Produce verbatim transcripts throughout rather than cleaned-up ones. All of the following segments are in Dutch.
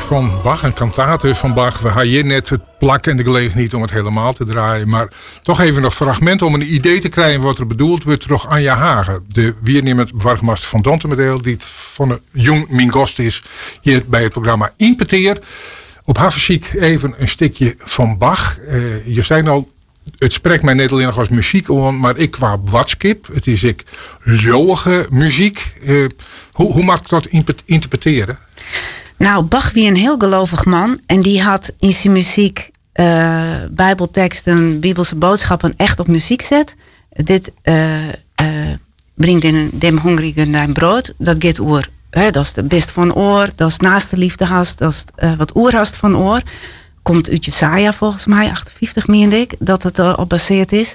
van Bach, een kantate van Bach. We hadden hier net het plak en de gelegenheid om het helemaal te draaien. Maar toch even een fragment om een idee te krijgen wat er bedoeld wordt. Terug Anja Hagen, de weernemend burgemeester van Dontemedeel, die het van een jong mijn gast is hier bij het programma Impeteer. Op Haversiek even een stukje van Bach. Uh, je zei al, het spreekt mij niet alleen nog als muziek aan, maar ik qua watskip. Het is ik leeuwige muziek. Uh, hoe, hoe mag ik dat interpreteren? Nou, Bach was een heel gelovig man. En die had in zijn muziek uh, bijbelteksten, bibelse boodschappen echt op muziek zet. Dit uh, uh, brengt in dem hongrigen dein brood. Dat gaat oor. He, dat is de best van oor. Dat is naast de liefde hast. Dat is uh, wat oer hast van oor. Komt uit Jesaja volgens mij, achtenvijftig meen ik, dat het uh, op gebaseerd is.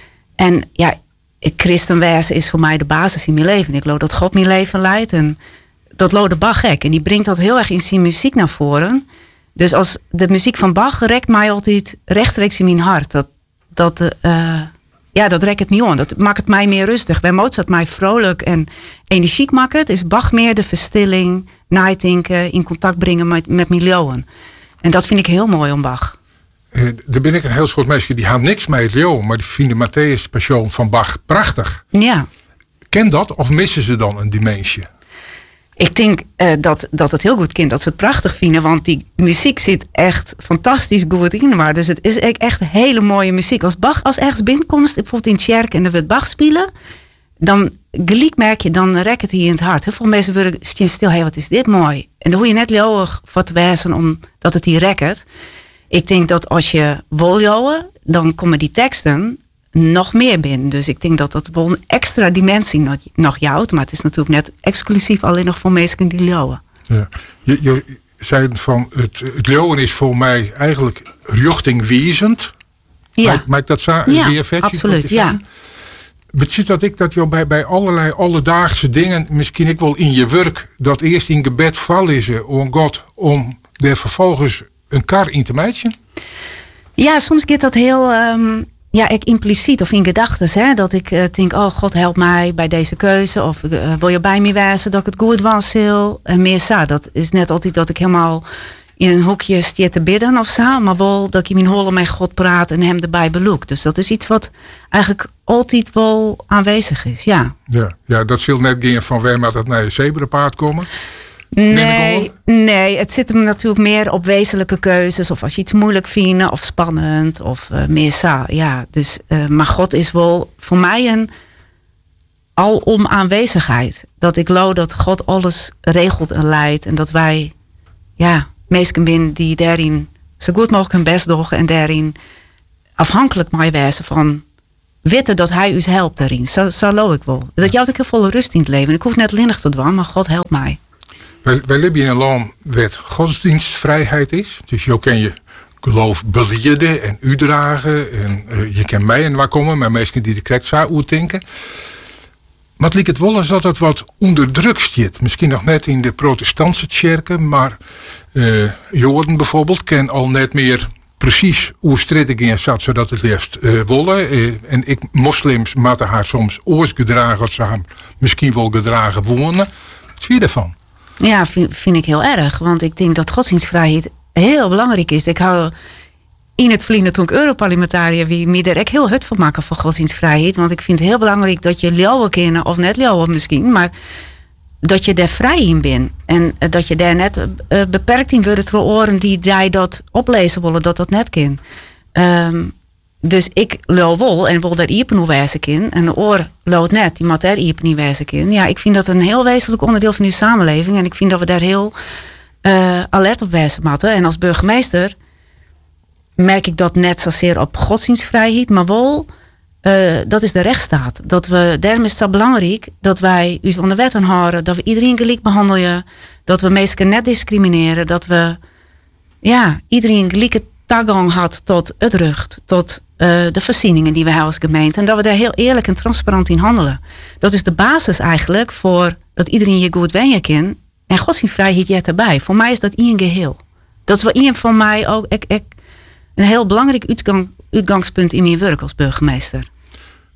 En ja, christenwezen is voor mij de basis in mijn leven. Ik geloof dat God mijn leven leidt. En dat lode Bach gek. En die brengt dat heel erg in zijn muziek naar voren. Dus als de muziek van Bach rekt mij altijd rechtstreeks in mijn hart. Dat, dat, uh, ja, dat rekt het me aan. Dat maakt het mij meer rustig. Bij Mozart mij vrolijk en energiek maakt. Is Bach meer de verstilling, nadenken, in contact brengen met, met miljoen. En dat vind ik heel mooi om Bach. Uh, er ben ik een heel soort mensen die gaan niks met het leeuwen, maar die vinden Matthäus Passion van Bach prachtig. Ja. Ken dat of missen ze dan een dimensie? Ik denk uh, dat, dat het heel goed kent, dat ze het prachtig vinden. Want die muziek zit echt fantastisch goed in. Maar dus het is echt hele mooie muziek. Als Bach als ergens binnenkomt, bijvoorbeeld in het kerk en er wordt Bach spelen, dan gelijk merk je, dan rekt het hier in het hart. Heel veel mensen worden stil, hé, wat is dit mooi. En dan hoef je net leeuwig voor te wijzen omdat het hier rekt. Ik denk dat als je wil jouwen, dan komen die teksten nog meer binnen. Dus ik denk dat dat wel een extra dimensie nog, nog jouwt. Maar het is natuurlijk net exclusief alleen nog voor mensen die leeuwen. Ja. Je, je zei van, het, het leeuwen is voor mij eigenlijk richtingwijzend. Ja. Maak ik dat zo? Ja, absoluut, ja. Betekent dat ik dat je bij, bij allerlei alledaagse dingen, misschien ik wel in je werk, dat eerst in gebed vallen om God, om daar vervolgens een kar in te meidje? Ja, soms gaat dat heel um, ja, ik impliciet of in gedachten. Dat ik uh, denk, oh God help mij bij deze keuze. Of uh, wil je bij me wijzen dat ik het goed was heel. En meer zo. Dat is net altijd dat ik helemaal in een hoekje stier te bidden of zo. Maar wel dat ik in mijn holle met God praat en hem erbij beloek. Dus dat is iets wat eigenlijk altijd wel aanwezig is, ja. Ja, ja, dat zult net geen van wij maar dat naar je zebrapaard komen. Nee, nee, het zit hem natuurlijk meer op wezenlijke keuzes. Of als je iets moeilijk vindt of spannend of uh, meer zo. Ja, dus, uh, maar God is wel voor mij een alom aanwezigheid. Dat ik geloof dat God alles regelt en leidt. En dat wij, ja, mensen binnen die daarin zo goed mogelijk hun best doen. En daarin afhankelijk mij wijzen van weten dat hij u helpt daarin. Zo, zo geloof ik wel. Dat jouwt ik heel volle rust in het leven. Ik hoef net linnig te doen, maar God helpt mij. Wij, wij leven in een land waar godsdienstvrijheid is. Dus je kan je geloof belieden en u dragen. En uh, je kan mij en waar komen, maar mensen die de correct zou denken. Maar het lijkt het wel eens dat het wat onder druk zit. Misschien nog net in de protestantse kerken, maar uh, Joden bijvoorbeeld ken al net meer precies hoe strijd in zat, zodat het liefst uh, willen. Uh, en ik, moslims, moeten haar soms oors gedragen, als ze haar misschien wel gedragen wonen. Wat vind je ervan? Ja, vind, vind ik heel erg. Want ik denk dat godsdienstvrijheid heel belangrijk is. Ik hou in het verleden toen ik Europarlementariër wie me er echt heel hut van maken voor godsdienstvrijheid. Want ik vind het heel belangrijk dat je leeuwen kennen, of net leeuwen misschien, maar dat je daar vrij in bent. En dat je daar net uh, beperkt in wordt door oren die jij dat oplezen willen, dat dat net kan. Um, dus ik lul wel en wil daar iepen hoe wijzen in. En de oor loopt net, die moet daar iepen niet wijzen in. Ja, ik vind dat een heel wezenlijk onderdeel van uw samenleving. En ik vind dat we daar heel uh, alert op wijzen moeten. En als burgemeester merk ik dat net zozeer op godsdienstvrijheid, maar wel, uh, dat is de rechtsstaat. Dat we, daarom is het zo belangrijk dat wij ons onder wet aanhouden, dat we iedereen gelijk behandelen, dat we mensen net discrimineren, dat we ja, iedereen gelijke toegang had tot het recht, tot uh, de voorzieningen die we hebben als gemeente. En dat we daar heel eerlijk en transparant in handelen. Dat is de basis eigenlijk voor dat iedereen je goed wenjen kan. En godsdienstvrijheid jij erbij. Voor mij is dat één geheel. Dat is wel één van mij ook ik, ik, een heel belangrijk uitgang, uitgangspunt in mijn werk als burgemeester.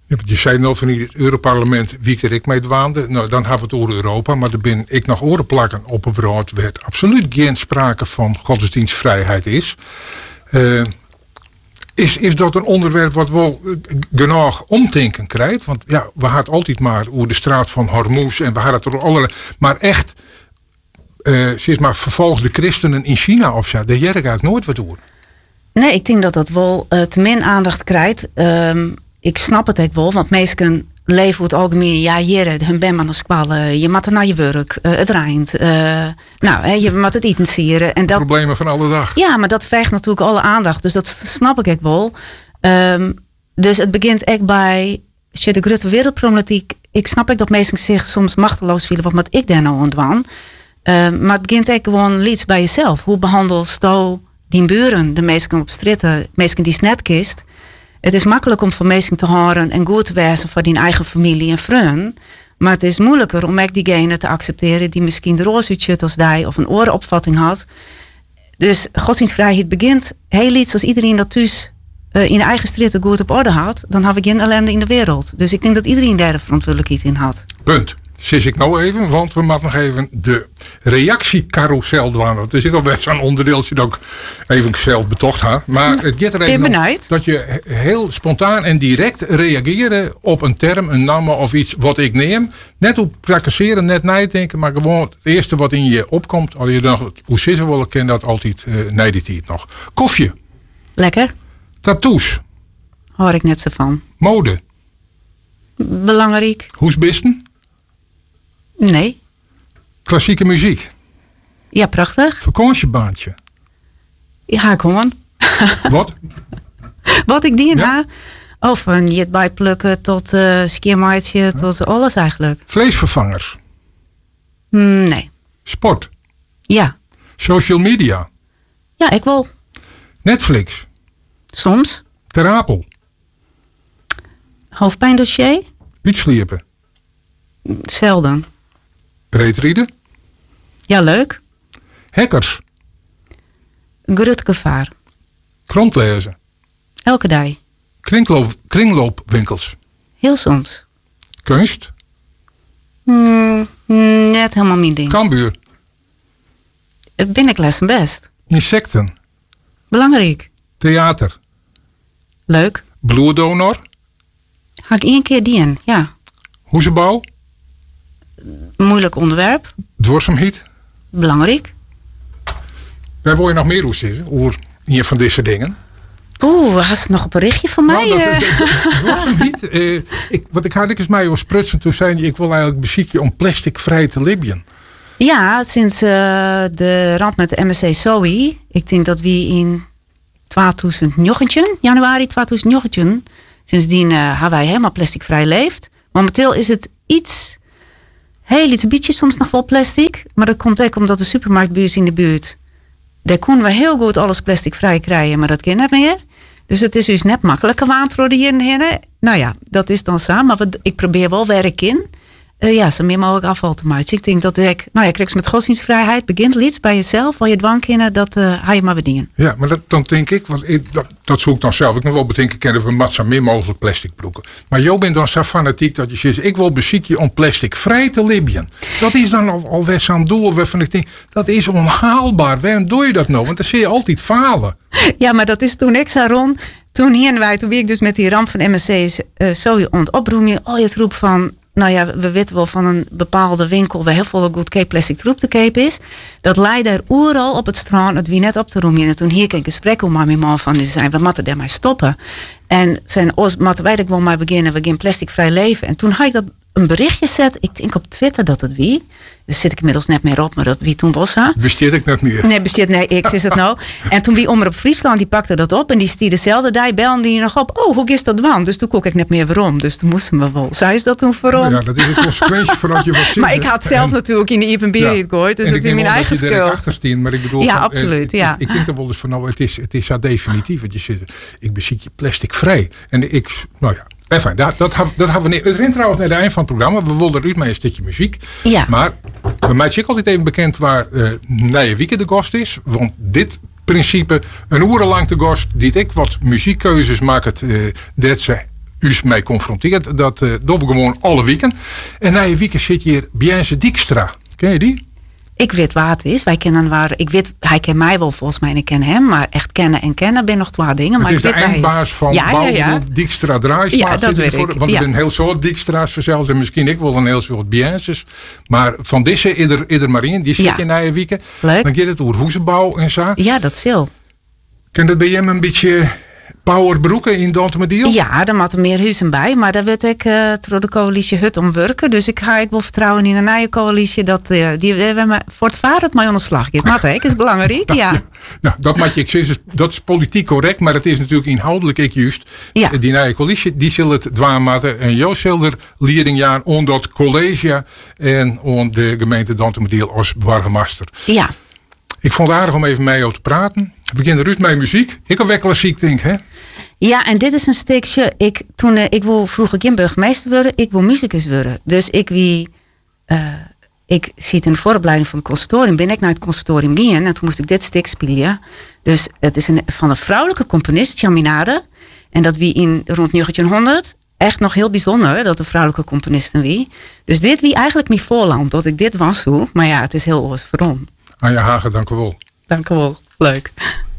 Je zei net van in het Europarlement wie er ik mee dwaande. Nou, dan hebben we het over Europa. Maar er ben ik nog oren plakken op een brood. Werd absoluut geen sprake van godsdienstvrijheid is. Uh, is. Is dat een onderwerp wat wel genoeg omdenken krijgt? Want ja, we hadden altijd maar over de straat van Hormuz. En we hadden het er allerlei. Maar echt, uh, zeg maar, vervolgde christenen in China of zo. Daar jij eigenlijk nooit wat over. Nee, ik denk dat dat wel uh, te min aandacht krijgt. Um, ik snap het ook wel, want mensen leven voor het algemeen. Ja, jere, hun ben maar naar squallen. Je moet naar je werk, uh, het rijnt. Uh, nou, he, je moet het eten sieren. En dat, problemen van alle dag. Ja, maar dat vergt natuurlijk alle aandacht. Dus dat snap ik ook wel. Um, dus het begint echt bij de grote wereldproblematiek. Ik snap ook dat mensen zich soms machteloos voelen. Wat moet ik daar nou aan doen? Um, maar het begint ook gewoon iets bij jezelf. Hoe behandelt je die buren, de mensen op stritten, mensen die net kist? Het is makkelijk om van mensen te horen en goed te wezen voor die eigen familie en vrienden. Maar het is moeilijker om ook diegene te accepteren die misschien de roze uitzet als die of een orenopvatting had. Dus godsdienstvrijheid begint heel iets als iedereen dat thuis uh, in de eigen stritten goed op orde had. Dan hebben we geen ellende in de wereld. Dus ik denk dat iedereen daar de verantwoordelijkheid in had. Punt. Zis ik nou even, want we moeten nog even de reactiecarousel doen. Dat is al best een onderdeeltje dat ik even zelf betocht had. Maar het gaat er even om dat je heel spontaan en direct reageren op een term, een naam of iets wat ik neem. Net op praktiseren, net nadenken, maar gewoon het eerste wat in je opkomt. Als je dan hoe zitten willen, ken dat altijd uh, nee die tijd nog. Koffie. Lekker. Tattoos. Hoor ik net zo van. Mode. Belangrijk. Hoesbisten. Nee. Klassieke muziek. Ja, prachtig. Vakantiebaantje. Ja, gewoon. Wat? Wat ik die ja. na. Of een jet bijplukken tot uh, skiermaatje, ja. tot alles eigenlijk. Vleesvervangers. Mm, nee. Sport. Ja. Social media. Ja, ik wel. Netflix. Soms. Ter Apel. Hoofdpijndossier. Uitsliepen. Zelden. Reetrieden. Ja, leuk. Hackers. Groot gevaar. Krant lezen. Elke dag. Kringloop, kringloopwinkels. Heel soms. Kunst. Mm, net helemaal mijn ding. Kambuur. Ben ik lessen best. Insecten. Belangrijk. Theater. Leuk. Bloeddonor. Ga ik één keer die in, ja. Hoezebouw. Moeilijk onderwerp. Dwarsomheid. Belangrijk. Waar wil je nog meer over zeggen? Over een van deze dingen? Oeh, was het nog een berichtje van mij? Nou, dat, Dwarsomheid. uh, ik, wat ik had ik eens mij over sprutsen. Toen zei je, ik wil eigenlijk beziekje om plasticvrij te libben. Ja, sinds uh, de ramp met de M S C S O I. Ik denk dat we in twintig negentien, januari twintig negentien. Sindsdien uh, hebben wij helemaal plasticvrij leefd. Momenteel is het iets, heel iets beetje soms nog wel plastic. Maar dat komt ook omdat de supermarktbuurt in de buurt. Daar konden we heel goed alles plasticvrij krijgen, maar dat kan niet meer. Dus het is dus net makkelijker waantwoorden hierheen. Nou ja, dat is dan samen. Maar we, ik probeer wel werk in. Uh, ja, zo min mogelijk afval te maken. Ik denk dat ik, nou ja, krijg met godsdienstvrijheid, begint iets bij jezelf, waar je dwang kennen, dat uh, ga je maar bedienen. Ja, maar dat, dan denk ik, want ik, dat, dat zoek ik dan zelf. Ik nog wel bedenken, kennen we mat zo min mogelijk plastic broeken. Maar jou bent dan zo fanatiek dat je zegt, ik wil beziekje om plastic vrij te libben. Dat is dan al, alweer zo'n doel waarvan ik denk, dat is onhaalbaar. Waarom doe je dat nou? Want dan zie je altijd falen. Ja, maar dat is toen ik zei, Ron, toen hier en wij, toen ben ik dus met die ramp van M S C uh, zo ontoproemen. Oh, je het roep van, nou ja, we weten wel van een bepaalde winkel waar heel veel goedkoop plastic troep te koop is. Dat leidt daar overal op het strand, het wie net op te roemen. En toen hier een gesprek om met mijn man van, die zei, we moeten daarmee stoppen. En zijn ons moeten wij er gewoon maar beginnen, we gaan plasticvrij leven. En toen had ik dat een berichtje zet, ik denk op Twitter dat het wie. Dus zit ik inmiddels net meer op, maar dat wie toen was. Besteed ik net meer. Nee, besteed, nee, ik is het nou. En toen wie Omroep Friesland, die pakte dat op en die stierde dezelfde dag, belde die nog op. Oh, hoe is dat dan? Dus toen kook ik net meer waarom. Dus toen moesten we wel. Zij is dat toen waarom? Ja, dat is een consequentie van dat je wat zegt. Maar ik had zelf en, natuurlijk in de Iepen Bier ja, gegooid, dus het is mijn eigen schuld. Ik achterstien, maar ik bedoel, ja, van, absoluut, eh, ja. Ik, ik denk er wel eens van, nou, het is, het is zo definitief. Want je zit, ik beziek je plastic vrij. En ik, nou ja. Enfin, dat, dat, dat hebben we niet. Het rent trouwens naar het eind van het programma. We wilden eruit met een stukje muziek. Ja. Maar bij mij is ik altijd even bekend waar uh, Nije Wieke de gast is. Want dit principe, een urenlang de gast, die ik wat muziekkeuzes maakt, uh, dat ze us mee confronteert. Dat uh, doen we gewoon alle weken. En na je weekend zit hier Biense Dijkstra. Ken je die? Ik weet waar het is. Wij kennen waar. Ik weet, hij kent mij wel volgens mij en ik ken hem. Maar echt kennen en kennen ben nog twee dingen. Het maar is ik de weet eindbaas van ja, Bouwgroep ja, ja. Dijkstra Draaisma. Ja, dat weet voor, ik. Want er ja. zijn een heel soort Dijkstra's verzels. En misschien ik wel een heel soort Bienses. Maar van deze ieder, ieder maar in. Die zit Ja. je na je weekend. Leuk. Dan gaat het over hoezenbouw en zo. Ja, dat is heel. Kan dat bij hem een beetje powerbroeken in Dantemediel? Ja, daar moeten meer huizen bij. Maar daar wil ik uh, door de coalitie Hut om werken. Dus ik ga ik wel vertrouwen in een nieuwe coalitie. Dat uh, die we me voortvarend mee aan de slag gaat. Maar dat is belangrijk, ja. ja. Nou, dat mag je, ik zeg, dat is politiek correct. Maar het is natuurlijk inhoudelijk ik juist. Ja. Die nieuwe coalitie, die zal het dwaamatten. En Joost zal er leiding aan aan dat college. En aan de gemeente Dantemediel als burgemeester. Ja. Ik vond het aardig om even mee over te praten. We beginnen Ruud met muziek. Ik heb wel klassiek, denk hè? Ja, en dit is een stukje. Ik, toen, uh, ik wil vroeger geen burgemeester worden. Ik wil muzikus worden. Dus ik wie... Uh, ik zit in de vooropleiding van het conservatorium. Ben ik naar het conservatorium gegaan. En toen moest ik dit stuk spelen. Dus het is een, van een vrouwelijke componist, Jaminade. En dat wie in rond negentienhonderd... Echt nog heel bijzonder dat de vrouwelijke componisten wie. Dus dit wie eigenlijk mijn voorland. Dat ik dit was hoe. Maar ja, het is heel oors verom. Anja Hagen, dank u wel. Dank u wel. Leuk.